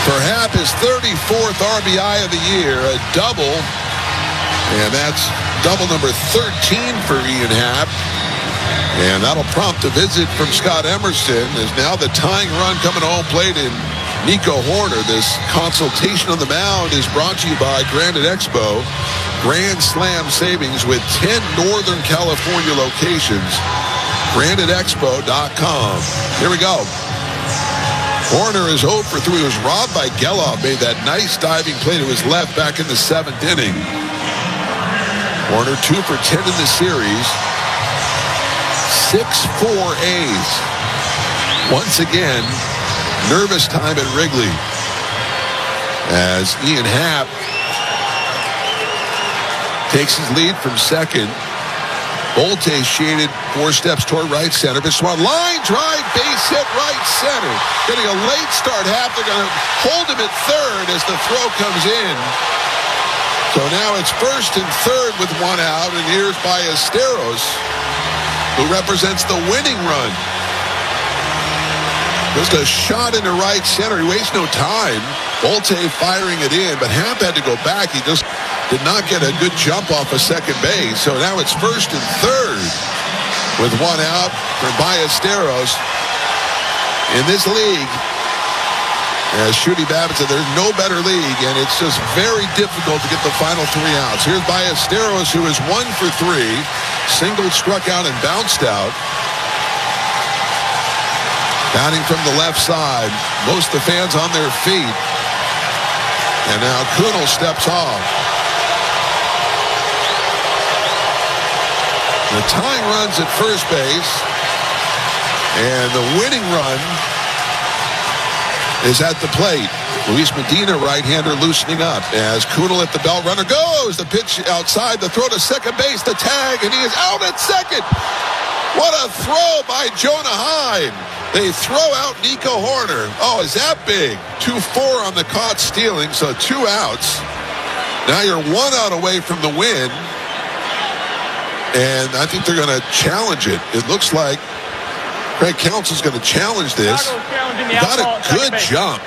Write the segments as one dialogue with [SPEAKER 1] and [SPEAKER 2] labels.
[SPEAKER 1] for Happ, his 34th RBI of the year, a double. And that's double number 13 for Ian Happ. And that'll prompt a visit from Scott Emerson, as now the tying run coming to home plate in Nico Hoerner. This consultation on the mound is brought to you by Granite Expo. Grand Slam savings with 10 Northern California locations. GraniteExpo.com. Here we go. Hoerner is 0 for 3. He was robbed by Geloff. Made that nice diving play to his left back in the 7th inning. Hoerner 2 for 10 in the series. 6-4 A's. Once again, nervous time at Wrigley as Ian Happ takes his lead from second. Volte shaded 4 steps toward right center. Biswar line drive, base hit right center. Getting a late start. Happ, they're going to hold him at third as the throw comes in. So now it's first and third with 1 out, and here's Ballesteros, who represents the winning run. Just a shot into right center. He wastes no time. Volte firing it in, but Happ had to go back. He just did not get a good jump off of second base. So now it's first and third with 1 out for Ballesteros. In this league, as Shooty Babbitt said, there's no better league, and it's just very difficult to get the final 3 outs. Here's Ballesteros, who is 1 for 3. Singled, struck out, and bounced out. Batting from the left side. Most of the fans on their feet. And now Kunal steps off. The tying run's at first base. And the winning run is at the plate. Luis Medina, right-hander, loosening up as Kunal at the belt. Runner goes. The pitch outside. The throw to second base. The tag. And he is out at second. What a throw by Jonah Heim. They throw out Nico Hoerner. Oh, is that big? 2-4 on the caught stealing, so 2 outs. Now you're 1 out away from the win. And I think they're going to challenge it. It looks like Craig Counsell's going to challenge this. Got a good jump.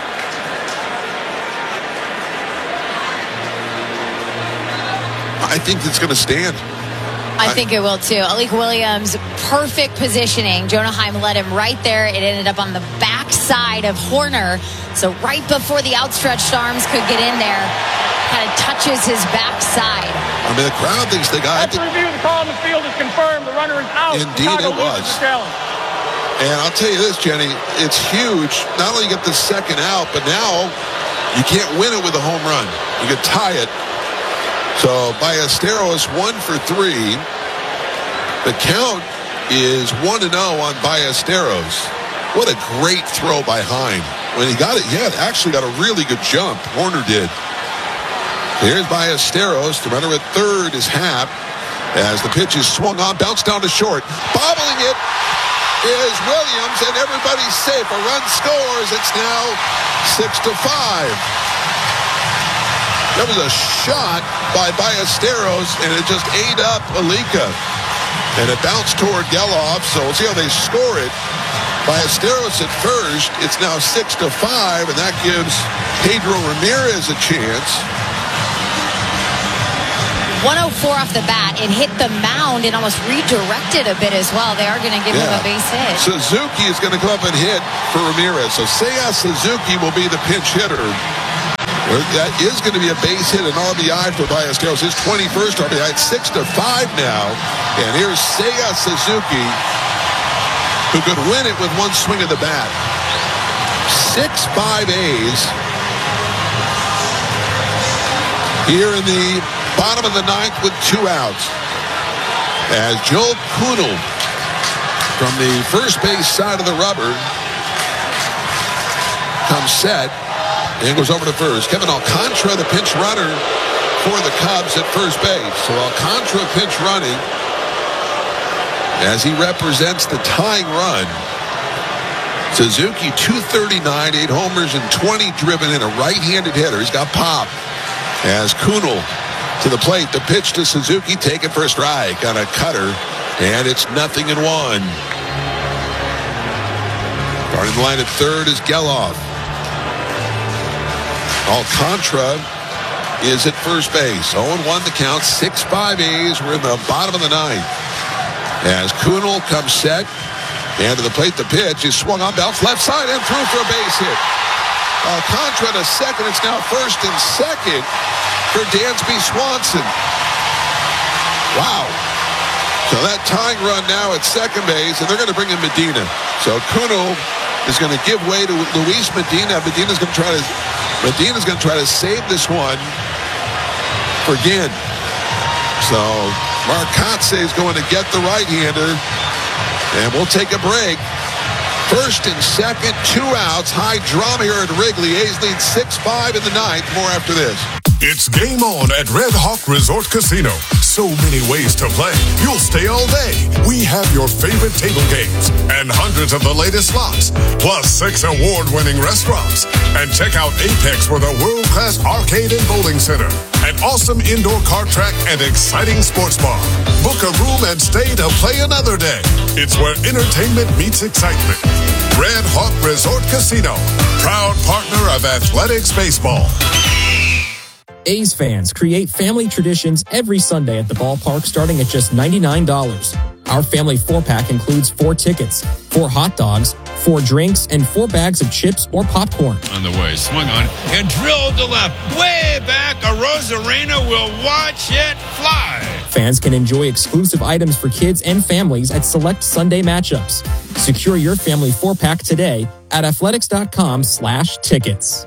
[SPEAKER 1] I think it's going to stand.
[SPEAKER 2] I think it will too. Alec Williams, perfect positioning. Jonah Heim led him right there. It ended up on the backside of Hoerner. So right before the outstretched arms could get in there, kind of touches his backside.
[SPEAKER 1] I mean, the crowd thinks they got it.
[SPEAKER 3] After review, the call in the field is confirmed. The runner is out.
[SPEAKER 1] Indeed, it was. And I'll tell you this, Jenny, it's huge. Not only you get the second out, but now you can't win it with a home run. You can tie it. So Ballesteros 1 for 3. The count is 1-0 on Ballesteros. What a great throw by Heim. When he got it, yeah, actually got a really good jump. Hoerner did. Here's Ballesteros. The runner at third is Happ as the pitch is swung on, bounced down to short. Bobbling it is Williams, and everybody's safe. A run scores. It's now 6-5. That was a shot by Ballesteros, and it just ate up Alika. And it bounced toward Geloff, so we'll see how they score it. Ballesteros at first. It's now 6-5, and that gives Pedro Ramirez a chance.
[SPEAKER 2] 104 off the bat. It hit the mound and almost redirected a bit as well. They are going to give him a base hit.
[SPEAKER 1] Suzuki is going to come up and hit for Ramirez. So Seiya Suzuki will be the pinch hitter. That is going to be a base hit, an RBI for Ballesteros. His 21st RBI. It's 6-5 now. And here's Seiya Suzuki, who could win it with one swing of the bat. 6-5 A's. Here in the bottom of the ninth with 2 outs. As Joe Kunal from the first base side of the rubber comes set. And goes over to first. Kevin Alcantara, the pinch runner for the Cubs at first base. So Alcantara pinch running as he represents the tying run. Suzuki, 239, 8 homers and 20 driven in, a right-handed hitter. He's got pop. As Kunal to the plate, the pitch to Suzuki, taken for a strike on a cutter, and it's 0-1. Starting the line at third is Geloff. Alcantara is at first base. 0-1 the count, 6-5 A's. We're in the bottom of the ninth. As Kunal comes set, and to the plate, the pitch is swung on, bounce left side, and through for a base hit. Alcantara to second. It's now first and second for Dansby Swanson. Wow. So that tying run now at second base, and they're going to bring in Medina. So Kunal is going to give way to Luis Medina. Medina's going to try to save this one for Ginn. So Marcotte is going to get the right-hander, and we'll take a break. First and second, 2 outs. High drama here at Wrigley. A's lead 6-5 in the ninth. More after this.
[SPEAKER 4] It's game on at Red Hawk Resort Casino. So many ways to play. You'll stay all day. We have your favorite table games and hundreds of the latest slots, plus 6 award-winning restaurants. And check out Apex with a world-class arcade and bowling center, an awesome indoor kart track, and exciting sports bar. Book a room and stay to play another day. It's where entertainment meets excitement. Red Hawk Resort Casino, proud partner of Athletics Baseball.
[SPEAKER 5] A's fans create family traditions every Sunday at the ballpark starting at just $99. Our family 4-pack includes 4 tickets, 4 hot dogs, 4 drinks, and 4 bags of chips or popcorn.
[SPEAKER 6] On the way, swung on and drilled to left. Way back, Arozarena will watch it fly.
[SPEAKER 5] Fans can enjoy exclusive items for kids and families at select Sunday matchups. Secure your family 4-pack today at athletics.com/tickets.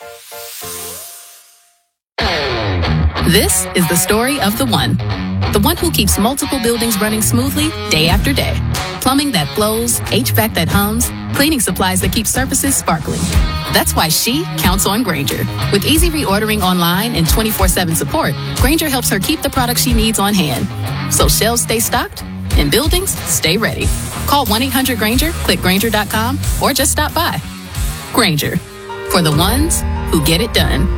[SPEAKER 7] This is the story of the one who keeps multiple buildings running smoothly day after day. Plumbing that flows, HVAC that hums, cleaning supplies that keep surfaces sparkling. That's why she counts on Grainger. With easy reordering online and 24/7 support, Grainger helps her keep the products she needs on hand. So shelves stay stocked and buildings stay ready. Call 1-800-GRAINGER, click Grainger.com, or just stop by. Grainger, for the ones who get it done.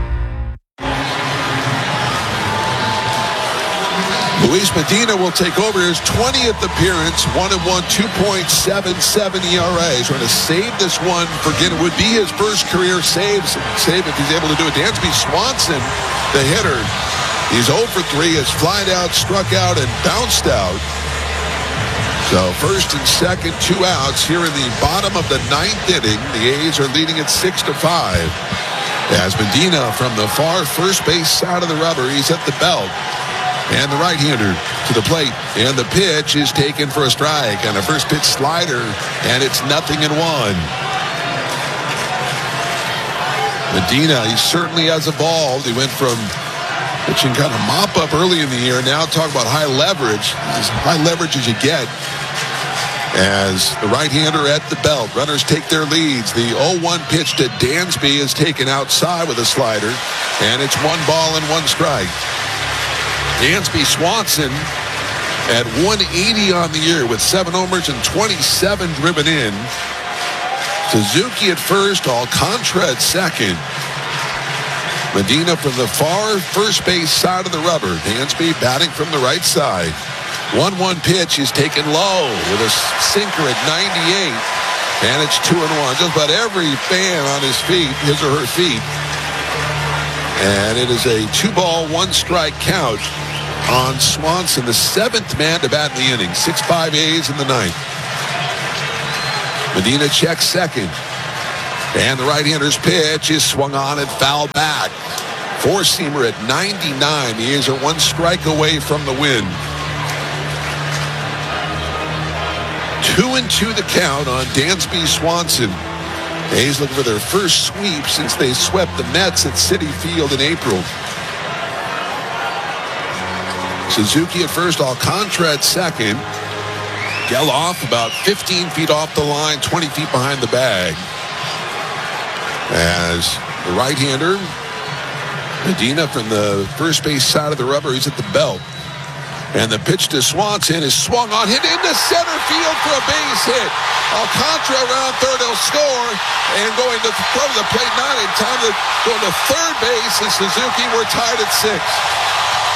[SPEAKER 1] Luis Medina will take over his 20th appearance, 1-1, 2.77 ERA. He's trying to save this one for Ginn. It would be his first career save if he's able to do it. Dansby Swanson, the hitter, he's 0 for 3, has flied out, struck out, and bounced out. So first and second, 2 outs here in the bottom of the ninth inning. The A's are leading at 6-5. As Medina from the far first base side of the rubber, he's at the belt. And the right-hander to the plate. And the pitch is taken for a strike. And a first pitch slider. And it's 0-1. Medina, he certainly has evolved. He went from pitching kind of mop-up early in the year. Now talk about high leverage. As high leverage as you get. As the right-hander at the belt. Runners take their leads. The 0-1 pitch to Dansby is taken outside with a slider. And it's 1 ball and 1 strike. Dansby Swanson at 180 on the year with 7 homers and 27 driven in. Suzuki at first, Alcantara at second. Medina from the far first base side of the rubber. Dansby batting from the right side. 1-1 pitch is taken low with a sinker at 98. And it's 2-1. Just about every fan on his feet, his or her feet. And it is a 2 ball, 1 strike count on Swanson, the 7th man to bat in the inning. 6-5 A's in the ninth. Medina checks second. And the right-hander's pitch is swung on and fouled back. 4-seamer at 99. The A's are 1 strike away from the win. 2-2 the count on Dansby Swanson. A's looking for their first sweep since they swept the Mets at Citi Field in April. Suzuki at first, Alcantara at second. Geloff about 15 feet off the line, 20 feet behind the bag. As the right-hander, Medina from the first base side of the rubber, he's at the belt. And the pitch to Swanson is swung on, hit into center field for a base hit. Alcantara around third, he'll score. And going to throw to the plate, not in time to go to third base. And Suzuki, we're tied at 6.